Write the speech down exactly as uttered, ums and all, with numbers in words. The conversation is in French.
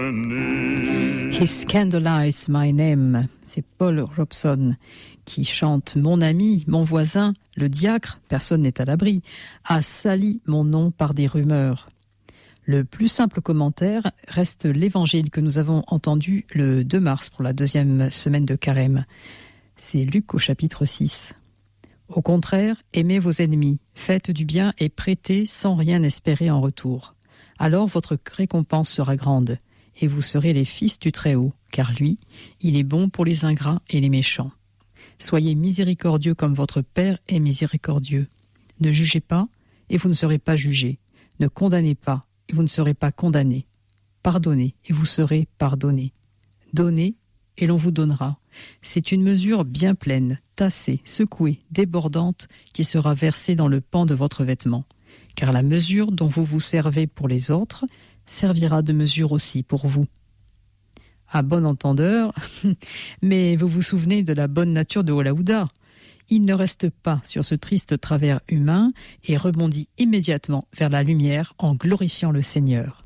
He scandalized my name. C'est Paul Robson qui chante « Mon ami, mon voisin, le diacre, personne n'est à l'abri, a sali mon nom par des rumeurs. » Le plus simple commentaire reste l'évangile que nous avons entendu le deux mars pour la deuxième semaine de Carême. C'est Luc au chapitre six. Au contraire, aimez vos ennemis, faites du bien et prêtez sans rien espérer en retour. Alors votre récompense sera grande, et vous serez les fils du Très-Haut, car lui, il est bon pour les ingrats et les méchants. Soyez miséricordieux comme votre Père est miséricordieux. Ne jugez pas, et vous ne serez pas jugés. Ne condamnez pas, et vous ne serez pas condamnés. Pardonnez, et vous serez pardonnés. Donnez, et l'on vous donnera. C'est une mesure bien pleine, tassée, secouée, débordante, qui sera versée dans le pan de votre vêtement. Car la mesure dont vous vous servez pour les autres servira de mesure aussi pour vous. À bon entendeur, mais vous vous souvenez de la bonne nature de Olaouda. Il ne reste pas sur ce triste travers humain et rebondit immédiatement vers la lumière en glorifiant le Seigneur.